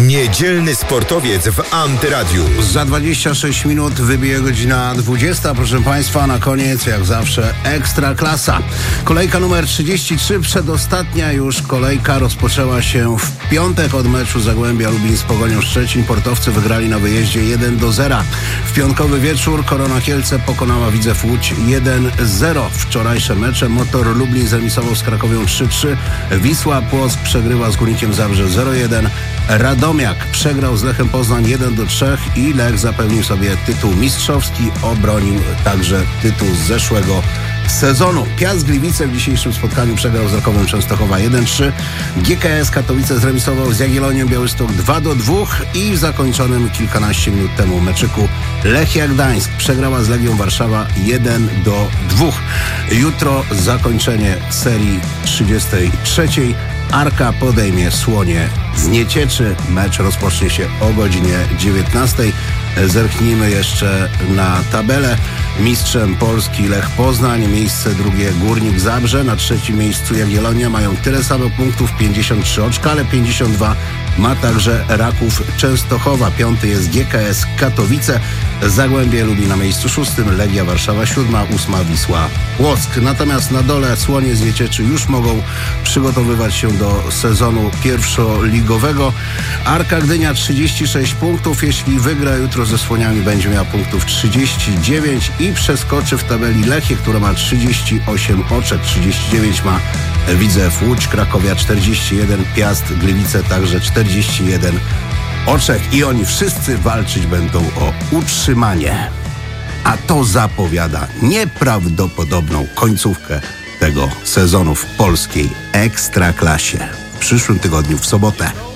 Niedzielny sportowiec w Antyradiu. Za 26 minut wybije godzina 20. Proszę Państwa, na koniec, jak zawsze, Ekstraklasa. Kolejka numer 33, przedostatnia już kolejka rozpoczęła się w piątek od meczu Zagłębia Lubin z Pogonią Szczecin. Portowcy wygrali na wyjeździe 1-0. W piątkowy wieczór Korona Kielce pokonała Widzew Łódź 1-0. Wczorajsze mecze: Motor Lublin zremisował z Krakowią 3-3. Wisła Płock przegrywa z Górnikiem Zabrze 0-1. Radomiak przegrał z Lechem Poznań 1-3 i Lech zapewnił sobie tytuł mistrzowski, obronił także tytuł z zeszłego sezonu. Piast Gliwice w dzisiejszym spotkaniu przegrał z Rakowem Częstochowa 1-3. GKS Katowice zremisował z Jagiellonią Białystok 2-2 i w zakończonym kilkanaście minut temu meczyku Lechia Gdańsk przegrała z Legią Warszawa 1-2. Jutro zakończenie serii 33. Arka podejmie Słonie z Niecieczy. Mecz rozpocznie się o godzinie 19. Zerknijmy jeszcze na tabelę. Mistrzem Polski Lech Poznań, miejsce drugie Górnik Zabrze, na trzecim miejscu Jagiellonia, mają tyle samo punktów, 53 oczka, ale 52 ma także Raków Częstochowa. Piąty jest GKS Katowice, Zagłębie Lubin na miejscu szóstym, Legia Warszawa 7, 8 Wisła Płock. Natomiast na dole Słonie z Niecieczy już mogą przygotowywać się do sezonu pierwszoligowego. Arka Gdynia 36 punktów, jeśli wygra jutro ze Słoniami, będzie miała punktów 39 i przeskoczy w tabeli Lechię, która ma 38 oczek, 39 ma Widzew Łódź, Krakowia 41, Piast Gliwice także 41 oczek i oni wszyscy walczyć będą o utrzymanie. A to zapowiada nieprawdopodobną końcówkę tego sezonu w polskiej Ekstraklasie. W przyszłym tygodniu w sobotę